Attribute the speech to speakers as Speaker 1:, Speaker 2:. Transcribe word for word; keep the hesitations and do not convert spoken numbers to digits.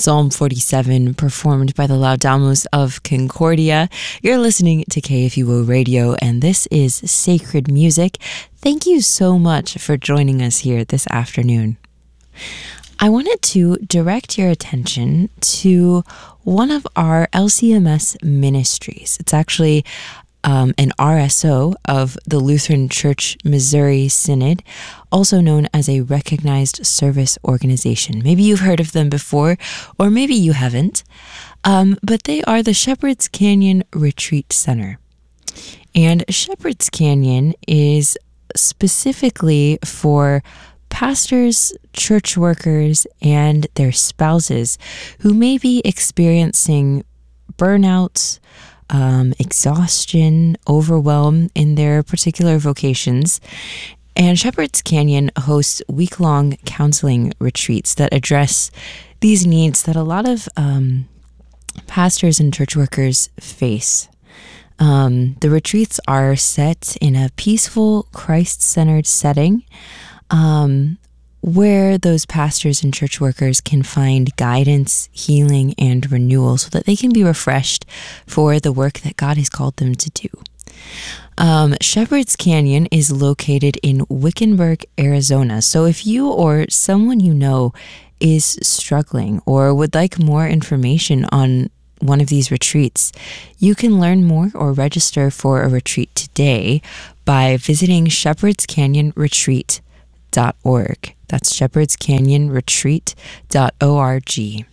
Speaker 1: Psalm forty-seven, performed by the Laudamus of Concordia. You're listening to K F U O Radio, and this is Sacred Music. Thank you so much for joining us here this afternoon. I wanted to direct your attention to one of our L C M S ministries. It's actually Um, an R S O of the Lutheran Church Missouri Synod, also known as a recognized service organization. Maybe you've heard of them before, or maybe you haven't, um, but they are the Shepherd's Canyon Retreat Center. And Shepherd's Canyon is specifically for pastors, church workers, and their spouses who may be experiencing burnout, Um, exhaustion, overwhelm in their particular vocations. And Shepherd's Canyon hosts week-long counseling retreats that address these needs that a lot of um, pastors and church workers face. Um, the retreats are set in a peaceful, Christ-centered setting um, where those pastors and church workers can find guidance, healing, and renewal so that they can be refreshed for the work that God has called them to do. Um, Shepherd's Canyon is located in Wickenburg, Arizona. So if you or someone you know is struggling or would like more information on one of these retreats, you can learn more or register for a retreat today by visiting shepherds canyon retreat dot org. That's shepherds canyon retreat dot org.